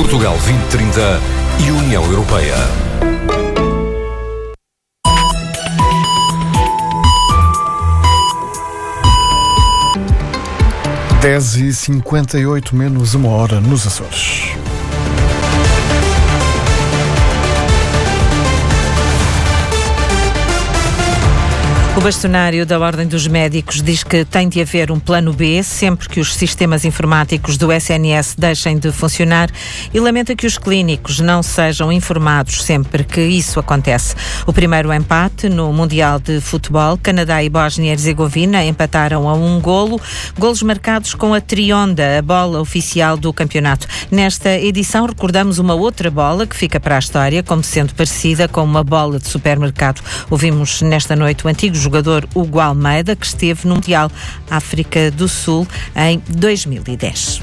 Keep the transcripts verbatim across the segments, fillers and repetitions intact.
Portugal vinte trinta e União Europeia. dez e cinquenta e oito, menos uma hora nos Açores. O bastonário da Ordem dos Médicos diz que tem de haver um plano B sempre que os sistemas informáticos do S N S deixem de funcionar e lamenta que os clínicos não sejam informados sempre que isso acontece. O primeiro empate no Mundial de Futebol, Canadá e Bósnia-Herzegovina empataram a um golo, golos marcados com a Trionda, a bola oficial do campeonato. Nesta edição recordamos uma outra bola que fica para a história, como sendo parecida com uma bola de supermercado. Ouvimos nesta noite o antigo jogador Hugo Almeida, que esteve no Mundial África do Sul em dois mil e dez.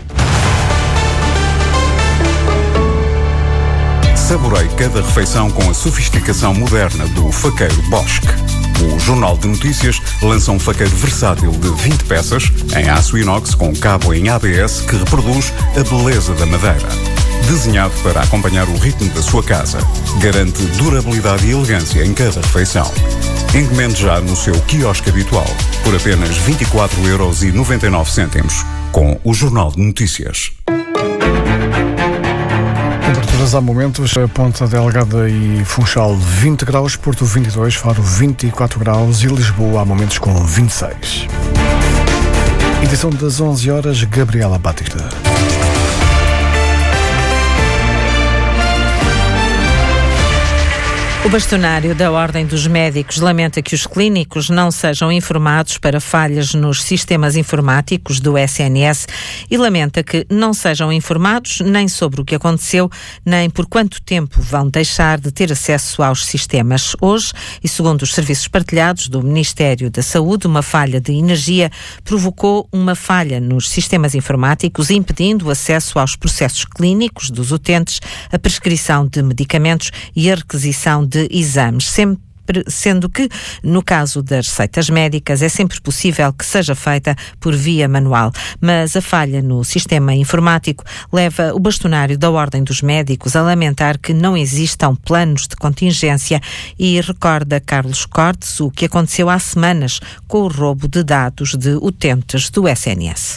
Saborei cada refeição com a sofisticação moderna do faqueiro Bosch. O Jornal de Notícias lança um faqueiro versátil de vinte peças, em aço inox com cabo em A B S que reproduz a beleza da madeira. Desenhado para acompanhar o ritmo da sua casa, garante durabilidade e elegância em cada refeição. Encomende já no seu quiosque habitual, por apenas vinte e quatro euros e noventa e nove cêntimos, com o Jornal de Notícias. Temperaturas há momentos, Ponta Delgada e Funchal vinte graus, Porto vinte e dois, Faro vinte e quatro graus e Lisboa há momentos com vinte e seis. Edição das onze horas, Gabriela Batista. O bastonário da Ordem dos Médicos lamenta que os clínicos não sejam informados para falhas nos sistemas informáticos do S N S e lamenta que não sejam informados nem sobre o que aconteceu, nem por quanto tempo vão deixar de ter acesso aos sistemas. Hoje, e segundo os serviços partilhados do Ministério da Saúde, uma falha de energia provocou uma falha nos sistemas informáticos, impedindo o acesso aos processos clínicos dos utentes, a prescrição de medicamentos e a requisição de de exames, sempre sendo que, no caso das receitas médicas, é sempre possível que seja feita por via manual. Mas a falha no sistema informático leva o bastonário da Ordem dos Médicos a lamentar que não existam planos de contingência e recorda Carlos Cortes o que aconteceu há semanas com o roubo de dados de utentes do S N S.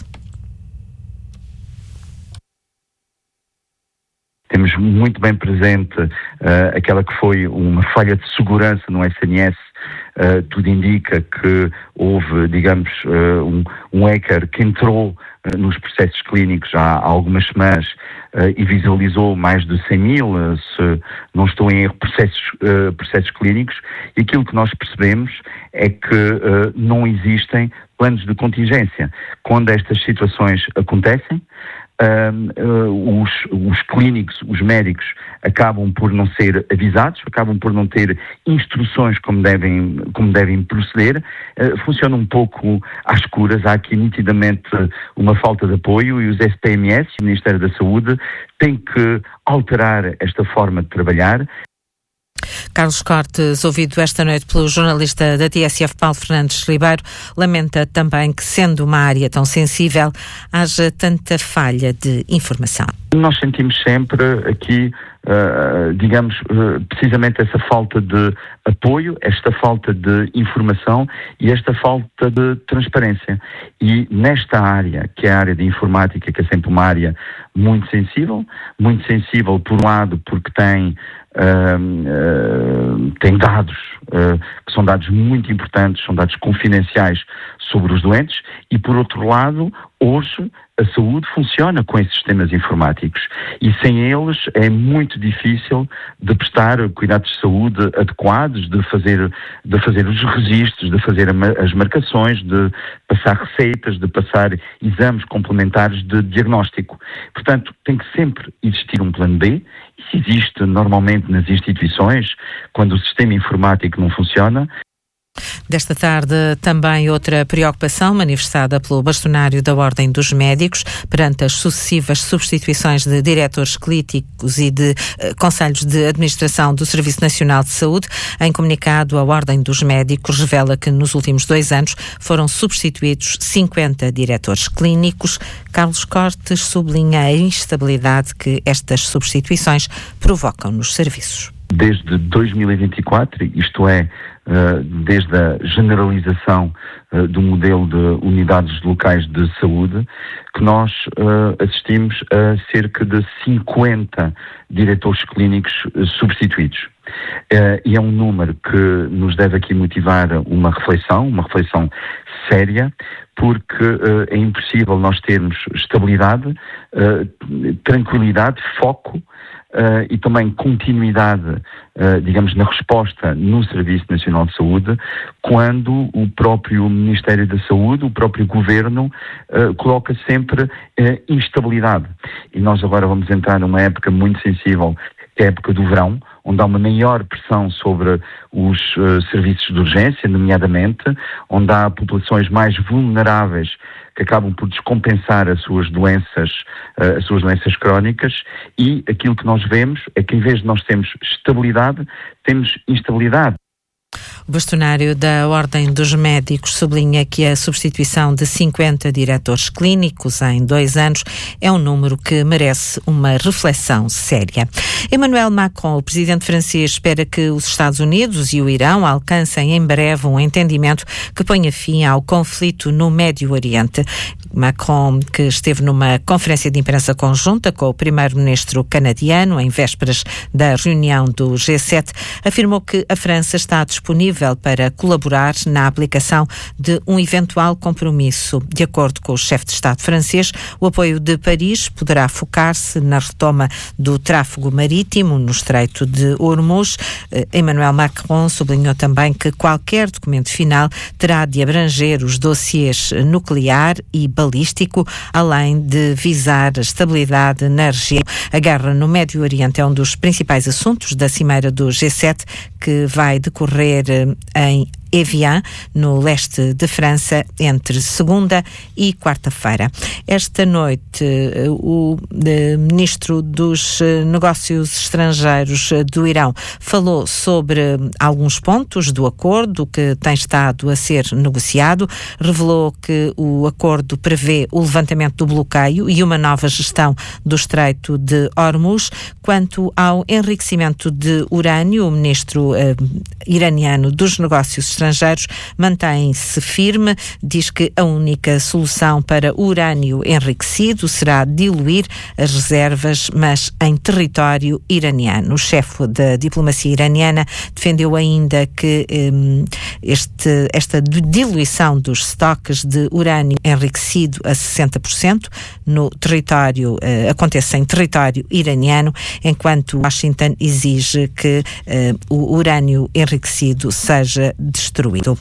Temos muito bem presente uh, aquela que foi uma falha de segurança no S N S. Uh, tudo indica que houve, digamos, uh, um, um hacker que entrou uh, nos processos clínicos já há algumas semanas uh, e visualizou mais de cem mil, uh, se não estou em erro, processos, uh, processos clínicos. E aquilo que nós percebemos é que uh, não existem planos de contingência. Quando estas situações acontecem, Uh, uh, os, os clínicos, os médicos acabam por não ser avisados, acabam por não ter instruções como devem, como devem proceder, uh, funciona um pouco às escuras. Há aqui nitidamente uma falta de apoio e os S P M S, o Ministério da Saúde, têm que alterar esta forma de trabalhar. Carlos Cortes, ouvido esta noite pelo jornalista da T S F, Paulo Fernandes Ribeiro, lamenta também que, sendo uma área tão sensível, haja tanta falha de informação. Nós sentimos sempre aqui, uh, digamos, uh, precisamente essa falta de apoio, esta falta de informação e esta falta de transparência. E nesta área, que é a área de informática, que é sempre uma área muito sensível, muito sensível por um lado porque tem Uh, uh, tem dados uh, que são dados muito importantes, são dados confidenciais sobre os doentes e, por outro lado, hoje a saúde funciona com esses sistemas informáticos e sem eles é muito difícil de prestar cuidados de saúde adequados, de fazer, de fazer os registros, de fazer as marcações, de passar receitas, de passar exames complementares de diagnóstico. Portanto, tem que sempre existir um plano B. Isso existe normalmente nas instituições, quando o sistema informático não funciona. Desta tarde, também outra preocupação manifestada pelo bastonário da Ordem dos Médicos perante as sucessivas substituições de diretores clínicos e de uh, conselhos de administração do Serviço Nacional de Saúde. Em comunicado, a Ordem dos Médicos revela que nos últimos dois anos foram substituídos cinquenta diretores clínicos. Carlos Cortes sublinha a instabilidade que estas substituições provocam nos serviços. Desde dois mil e vinte e quatro, isto é, desde a generalização do modelo de unidades locais de saúde, que nós assistimos a cerca de cinquenta diretores clínicos substituídos. E é um número que nos deve aqui motivar uma reflexão, uma reflexão séria, porque é impossível nós termos estabilidade, tranquilidade, foco, Uh, e também continuidade, uh, digamos, na resposta no Serviço Nacional de Saúde, quando o próprio Ministério da Saúde, o próprio Governo, uh, coloca sempre uh, instabilidade. E nós agora vamos entrar numa época muito sensível, que é a época do verão, onde há uma maior pressão sobre os uh, serviços de urgência, nomeadamente, onde há populações mais vulneráveis que acabam por descompensar as suas doenças, uh, as suas doenças crónicas, e aquilo que nós vemos é que em vez de nós termos estabilidade, temos instabilidade. O bastonário da Ordem dos Médicos sublinha que a substituição de cinquenta diretores clínicos em dois anos é um número que merece uma reflexão séria. Emmanuel Macron, o presidente francês, espera que os Estados Unidos e o Irão alcancem em breve um entendimento que ponha fim ao conflito no Médio Oriente. Macron, que esteve numa conferência de imprensa conjunta com o primeiro-ministro canadiano em vésperas da reunião do G sete, afirmou que a França está disponível para colaborar na aplicação de um eventual compromisso. De acordo com o chefe de Estado francês, o apoio de Paris poderá focar-se na retoma do tráfego marítimo no Estreito de Hormuz. Emmanuel Macron sublinhou também que qualquer documento final terá de abranger os dossiês nuclear e balístico, além de visar a estabilidade na região. A guerra no Médio Oriente é um dos principais assuntos da cimeira do G sete, que vai decorrer em Evian, no leste de França, entre segunda e quarta-feira. Esta noite, o ministro dos Negócios Estrangeiros do Irão falou sobre alguns pontos do acordo que tem estado a ser negociado. Revelou que o acordo prevê o levantamento do bloqueio e uma nova gestão do Estreito de Hormuz. Quanto ao enriquecimento de urânio, o ministro eh, iraniano dos Negócios Estrangeiros mantém-se firme, diz que a única solução para o urânio enriquecido será diluir as reservas, mas em território iraniano. O chefe da diplomacia iraniana defendeu ainda que um, este, esta diluição dos estoques de urânio enriquecido a sessenta por cento no território, uh, aconteça em território iraniano, enquanto Washington exige que uh, o urânio enriquecido seja destruído.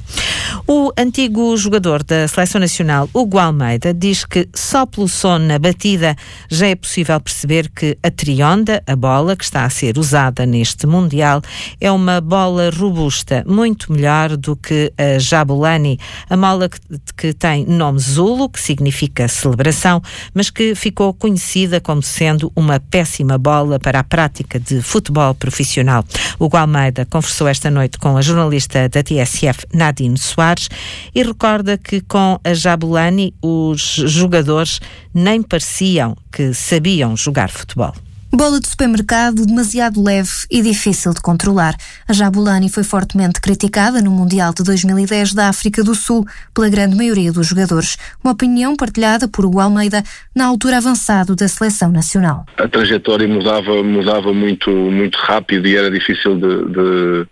O antigo jogador da Seleção Nacional, Hugo Almeida, diz que só pelo som na batida já é possível perceber que a Trionda, a bola que está a ser usada neste Mundial, é uma bola robusta, muito melhor do que a Jabulani, a bola que, que tem nome Zulu, que significa celebração, mas que ficou conhecida como sendo uma péssima bola para a prática de futebol profissional. Hugo Almeida conversou esta noite com a jornalista da T S F, Nadine Soares, e recorda que com a Jabulani os jogadores nem pareciam que sabiam jogar futebol. Bola de supermercado demasiado leve e difícil de controlar. A Jabulani foi fortemente criticada no Mundial de dois mil e dez da África do Sul pela grande maioria dos jogadores. Uma opinião partilhada por Hugo Almeida, na altura avançado da Seleção Nacional. A trajetória mudava, mudava muito, muito rápido e era difícil de... de...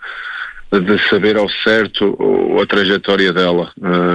de saber ao certo a trajetória dela.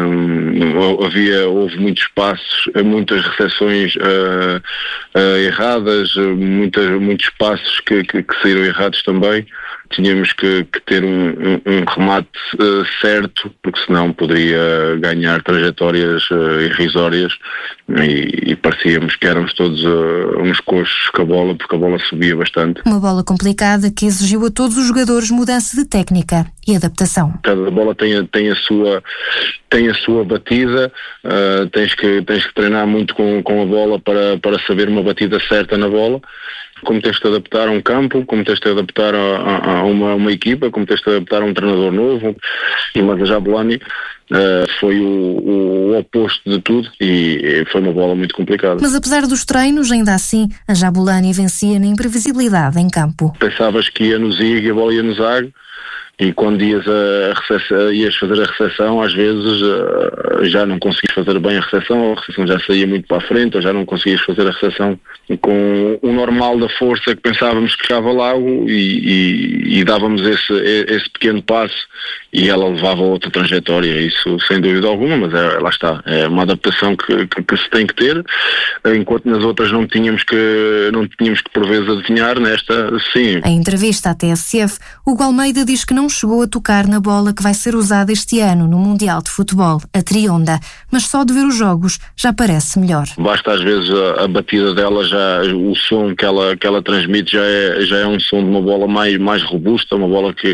Um, havia, houve muitos passos, muitas recepções uh, uh, erradas, muitas, muitos passos que, que, que saíram errados também, tínhamos que, que ter um, um, um remate uh, certo, porque senão poderia ganhar trajetórias uh, irrisórias e, e parecíamos que éramos todos uh, uns coxos com a bola, porque a bola subia bastante. Uma bola complicada que exigiu a todos os jogadores mudança de técnica e adaptação. Cada bola tem, tem, a, sua, tem a sua batida, uh, tens, que, tens que treinar muito com, com a bola para, para saber uma batida certa na bola. Como tens de adaptar a um campo, como tens de adaptar a, a, a uma, uma equipa, como tens de adaptar a um treinador novo. E mas a Jabulani uh, foi o, o, o oposto de tudo e, e foi uma bola muito complicada. Mas apesar dos treinos, ainda assim, a Jabulani vencia na imprevisibilidade em campo. Pensavas que ia no zig e a bola ia no zag. E quando ias, a recepção, ias fazer a recepção, às vezes já não conseguias fazer bem a recepção, a recepção já saía muito para a frente, ou já não conseguias fazer a recepção com o normal da força que pensávamos que chegava lá e, e, e dávamos esse, esse pequeno passo e ela levava outra trajetória, isso sem dúvida alguma, mas é, lá está, é uma adaptação que, que, que se tem que ter, enquanto nas outras não tínhamos que, não tínhamos que por vezes adivinhar, nesta sim. Em entrevista à T S F, Hugo Almeida diz que não chegou a tocar na bola que vai ser usada este ano no Mundial de Futebol, a Trionda, mas só de ver os jogos já parece melhor. Basta às vezes a, a batida dela, já, o som que ela, que ela transmite já é, já é um som de uma bola mais, mais robusta, uma bola que,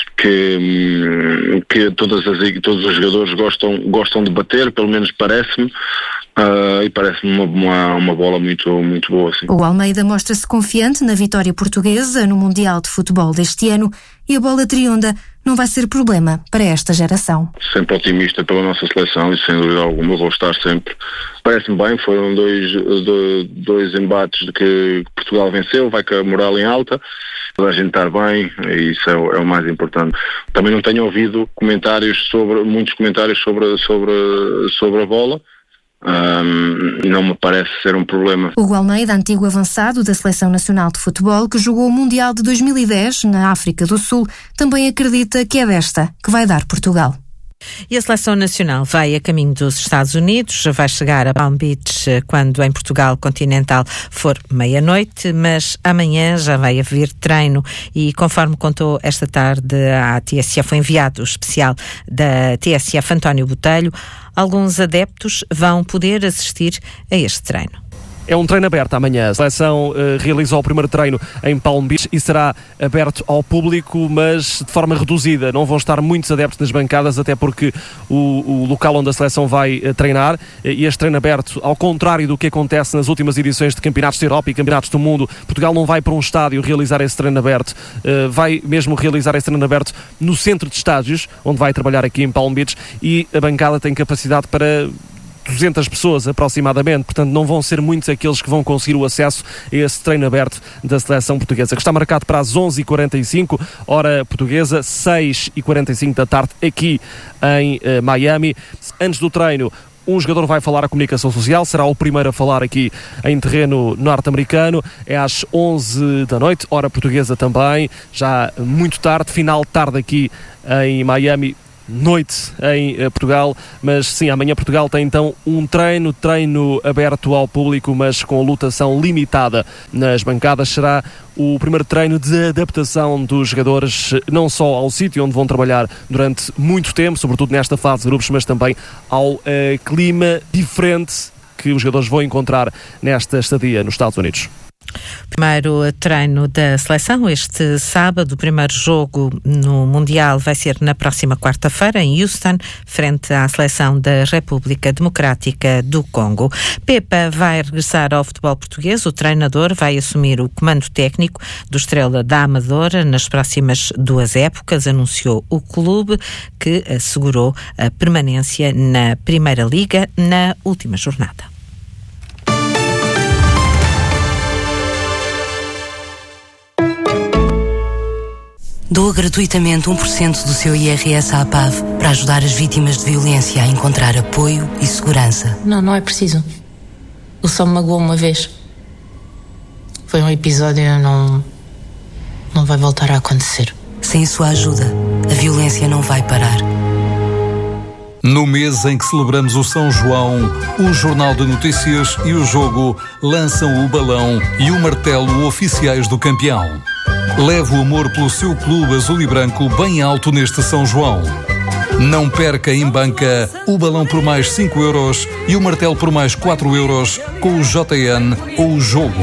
que, que todas as, todos os jogadores gostam, gostam de bater, pelo menos parece-me. Uh, e parece-me uma, uma, uma bola muito, muito boa. Sim. O Almeida mostra-se confiante na vitória portuguesa no Mundial de Futebol deste ano e a bola Trionda não vai ser problema para esta geração. Sempre otimista pela nossa seleção e sem dúvida alguma vou estar sempre. Parece-me bem, foram dois, dois, dois embates de que Portugal venceu, vai com a moral em alta. A gente estar bem, e isso é o, é o mais importante. Também não tenho ouvido comentários sobre, muitos comentários sobre, sobre, sobre a bola. Um, não me parece ser um problema. Hugo Almeida, antigo avançado da Seleção Nacional de Futebol, que jogou o Mundial de dois mil e dez na África do Sul, também acredita que é desta que vai dar Portugal. E a Seleção Nacional vai a caminho dos Estados Unidos, vai chegar a Palm Beach quando em Portugal continental for meia-noite, mas amanhã já vai haver treino e, conforme contou esta tarde à T S F, foi enviado especial da T S F, António Botelho, alguns adeptos vão poder assistir a este treino. É um treino aberto amanhã. A seleção uh, realiza o primeiro treino em Palm Beach e será aberto ao público, mas de forma reduzida. Não vão estar muitos adeptos nas bancadas, até porque o, o local onde a seleção vai uh, treinar, e este treino aberto, ao contrário do que acontece nas últimas edições de campeonatos da Europa e campeonatos do mundo, Portugal não vai para um estádio realizar esse treino aberto, uh, vai mesmo realizar esse treino aberto no centro de estádios, onde vai trabalhar aqui em Palm Beach, e a bancada tem capacidade para duzentas pessoas aproximadamente, portanto não vão ser muitos aqueles que vão conseguir o acesso a esse treino aberto da seleção portuguesa, que está marcado para as onze e quarenta e cinco, hora portuguesa, seis e quarenta e cinco da tarde aqui em uh, Miami. Antes do treino, um jogador vai falar à comunicação social, será o primeiro a falar aqui em terreno norte-americano, é às onze da noite, hora portuguesa também, já muito tarde, final de tarde aqui em Miami, noite em uh, Portugal, mas sim, amanhã Portugal tem então um treino, treino aberto ao público, mas com lotação limitada nas bancadas. Será o primeiro treino de adaptação dos jogadores, não só ao sítio onde vão trabalhar durante muito tempo, sobretudo nesta fase de grupos, mas também ao uh, clima diferente que os jogadores vão encontrar nesta estadia nos Estados Unidos. Primeiro treino da seleção este sábado. O primeiro jogo no Mundial vai ser na próxima quarta-feira em Houston, frente à seleção da República Democrática do Congo. Pepa vai regressar ao futebol português. O treinador vai assumir o comando técnico do Estrela da Amadora nas próximas duas épocas, anunciou o clube, que assegurou a permanência na Primeira Liga na última jornada. Doa gratuitamente um por cento do seu I R S à A P A V para ajudar as vítimas de violência a encontrar apoio e segurança. Não, não é preciso. Ele só me magoou uma vez. Foi um episódio e não, não vai voltar a acontecer. Sem sua ajuda, a violência não vai parar. No mês em que celebramos o São João, o Jornal de Notícias e o Jogo lançam o balão e o martelo oficiais do campeão. Leve o amor pelo seu clube azul e branco bem alto neste São João. Não perca em banca o balão por mais cinco euros e o martelo por mais quatro euros com o J N ou o jogo.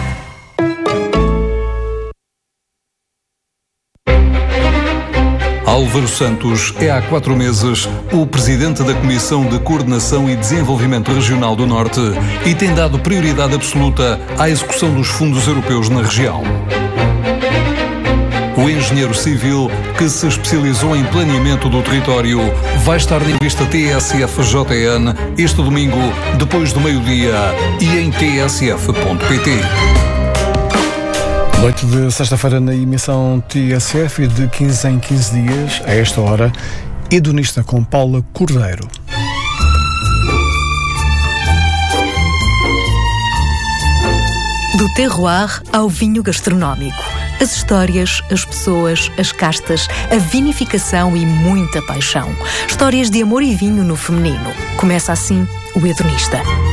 Álvaro Santos é há quatro meses o presidente da Comissão de Coordenação e Desenvolvimento Regional do Norte e tem dado prioridade absoluta à execução dos fundos europeus na região. O engenheiro civil, que se especializou em planeamento do território, vai estar na revista T S F J N este domingo, depois do meio-dia, e em t s f ponto p t. Noite de sexta-feira na emissão T S F e de quinze em quinze dias, a esta hora, hedonista com Paula Cordeiro. Do terroir ao vinho gastronómico. As histórias, as pessoas, as castas, a vinificação e muita paixão. Histórias de amor e vinho no feminino. Começa assim o Hedonista.